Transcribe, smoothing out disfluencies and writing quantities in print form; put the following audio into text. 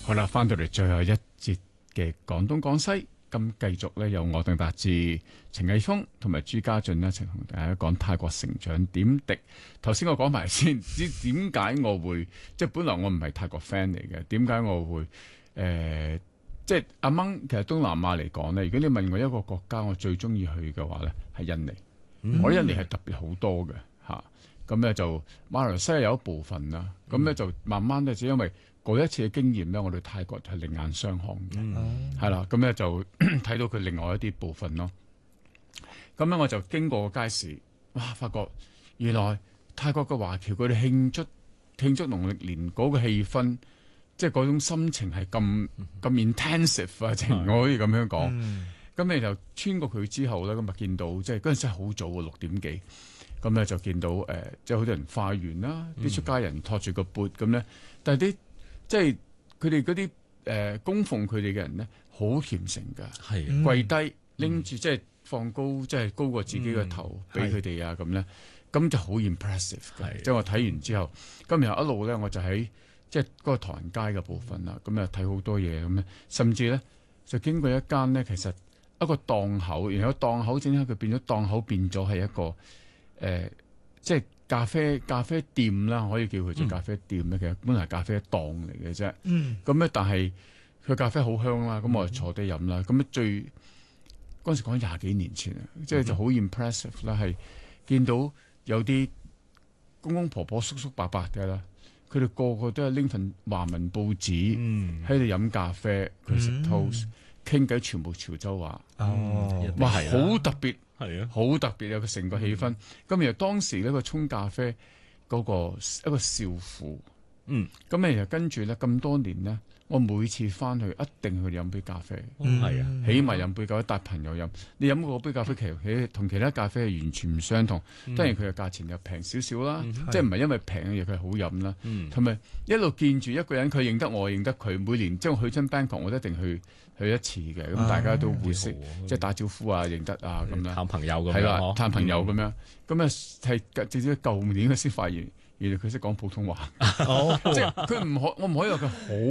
好啦，翻到嚟最後一節嘅廣東廣西，咁繼續咧有我鄧達智、程毅峰同埋朱家俊一齊同大家講泰國成長點滴。頭先我講埋先，知點解我會即係本來我唔係泰國 friend 嚟嘅，點解我會即係阿掹？其實東南亞嚟講咧，如果你問我一個國家我最中意去嘅話咧，係印尼。我覺得印尼係特別好多嘅嚇，咁咧就馬來西亞有一部分啦，咁咧就慢慢咧就因為嗰一次嘅經驗咧，我對泰國係另眼相看嘅，係啦，咁咧就睇到佢另外一啲部分咯。咁咧我就經過個街市，哇！發覺原來泰國嘅華僑佢哋慶祝農曆年嗰個氣氛，即係嗰種心情係咁 intensive 啊！我可以咁樣講。咁你就穿過佢之後咧，咁咪見到即係嗰陣時係好早喎，6點幾。咁咧就見到即係好多人化緣啦，啲出家人托住個缽咁咧，但係啲即係佢哋嗰啲供奉佢哋嘅人咧，好虔誠㗎，跪低拎住即係放高，即係高過自己個頭俾佢哋啊咁咧，咁就好 impressive 嘅。即係我睇完之後，今日一路咧我就喺即係嗰個唐人街嘅部分啦，咁啊睇好多嘢咁咧，甚至咧就經過一間咧，其實一個檔口，然後檔口整下佢變咗檔口，變咗係一個即係咖啡店啦，可以叫佢做咖啡店咧。其實本來係咖啡檔嚟嘅啫。咁咧，但係佢咖啡好香啦。咁我就坐低飲啦。咁嗰陣時講20幾年前啊，即係就好 impressive 啦。係見到有啲公公婆婆、叔叔伯伯嘅啦，佢哋個個都係拎份華文報紙喺度飲咖啡，佢食 toast。傾偈全部潮州話，哇，好特別，係啊，好特別有個成個氣氛。咁然後當時呢個沖咖啡嗰個一個少婦，咁然後跟住咧咁多年咧，我每次翻去一定去飲杯咖啡，係啊，起碼飲杯咖啡帶朋友飲。你飲嗰杯咖啡其實同其他咖啡係完全唔相同，當然佢嘅價錢又平少少啦，即係唔係因為平嘅嘢佢係好飲啦，同埋一路見住一個人，佢認得我認得佢，每年即係我去親 Bangkok，我都一定去一次嘅，咁大家都會識，即係打招呼啊、認得啊咁樣， 探朋友咁樣， 係啦，探朋友咁樣，咁啊係直至舊年先發現，原來佢識講普通話，即係我唔可以話佢好。